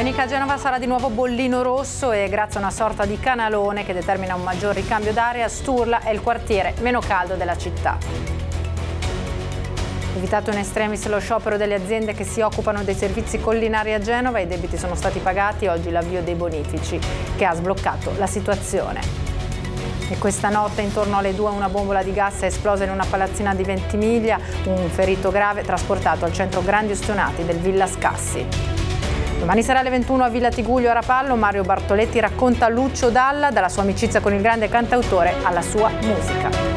Domenica a Genova sarà di nuovo bollino rosso e grazie a una sorta di canalone che determina un maggior ricambio d'aria, Sturla è il quartiere meno caldo della città. Evitato in extremis lo sciopero delle aziende che si occupano dei servizi collinari a Genova, i debiti sono stati pagati, oggi l'avvio dei bonifici che ha sbloccato la situazione. E questa notte intorno alle 2 una bombola di gas è esplosa in una palazzina di Ventimiglia, un ferito grave trasportato al centro grandi ustionati del Villa Scassi. Domani sera alle 21 a Villa Tiguglio a Rapallo, Mario Bartoletti racconta Lucio Dalla, dalla sua amicizia con il grande cantautore alla sua musica.